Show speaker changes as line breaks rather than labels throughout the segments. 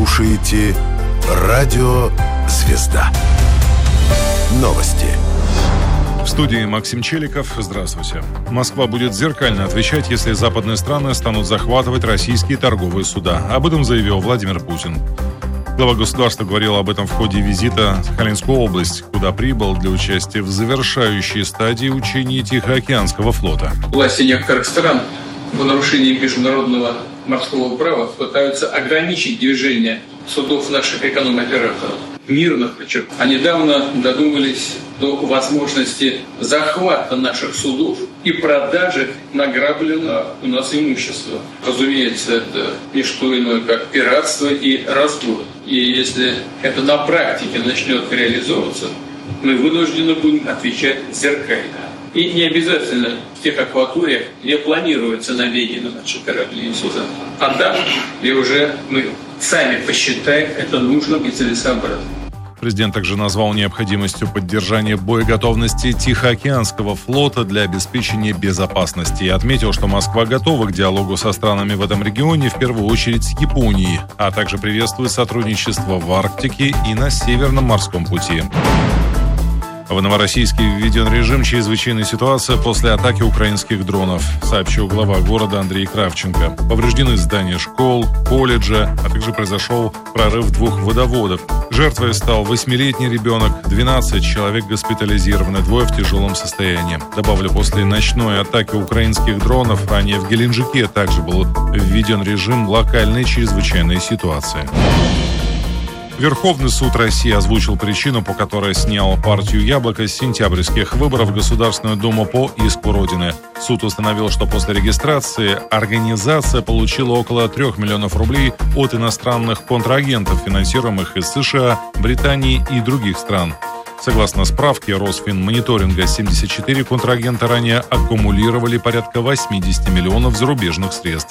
слушаете Радио Звезда. Новости.
В студии Максим Челиков. Здравствуйте. Москва будет зеркально отвечать, если западные страны станут захватывать российские торговые суда. Об этом заявил Владимир Путин. Глава государства говорил об этом в ходе визита в Сахалинскую область, куда прибыл для участия в завершающей стадии учений Тихоокеанского флота.
Власти некоторых стран в нарушении международного морского права пытаются ограничить движение судов наших эконом-операторов, мирных подчеркну. А недавно додумались до возможности захвата наших судов и продажи награбленного у нас имущества. Разумеется, это не что иное, как пиратство и разбой. И если это на практике начнет реализовываться, мы вынуждены будем отвечать зеркально. И не обязательно в тех акваториях, где планируется набеги на наши корабли и суда. А там, где уже мы сами посчитаем это нужным и целесообразным.
Президент также назвал необходимостью поддержания боеготовности Тихоокеанского флота для обеспечения безопасности и отметил, что Москва готова к диалогу со странами в этом регионе, в первую очередь с Японией, а также приветствует сотрудничество в Арктике и на Северном морском пути. В Новороссийске введен режим чрезвычайной ситуации после атаки украинских дронов, сообщил глава города Андрей Кравченко. Повреждены здания школ, колледжа, а также произошел прорыв 2 водоводов. Жертвой стал 8-летний ребенок, 12 человек госпитализированы, 2 в тяжелом состоянии. Добавлю, после ночной атаки украинских дронов ранее в Геленджике также был введен режим локальной чрезвычайной ситуации. Верховный суд России озвучил причину, по которой снял партию «Яблоко» с сентябрьских выборов в Государственную Думу по иску Родины. Суд установил, что после регистрации организация получила около 3 миллионов рублей от иностранных контрагентов, финансируемых из США, Британии и других стран. Согласно справке Росфинмониторинга, 74 контрагента ранее аккумулировали порядка 80 миллионов зарубежных средств.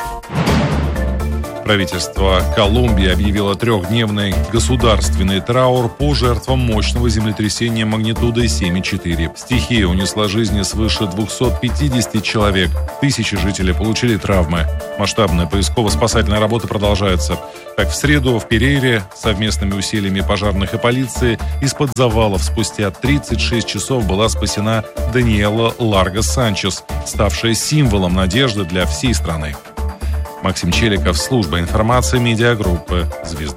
Правительство Колумбии объявило 3-дневный государственный траур по жертвам мощного землетрясения магнитудой 7,4. Стихия унесла жизни свыше 250 человек. Тысячи жителей получили травмы. Масштабная поисково-спасательная работа продолжается. Так, в среду в Перейре совместными усилиями пожарных и полиции из-под завалов спустя 36 часов была спасена Даниэла Ларго Санчес, ставшая символом надежды для всей страны. Максим Челиков, служба информации медиагруппы «Звезда».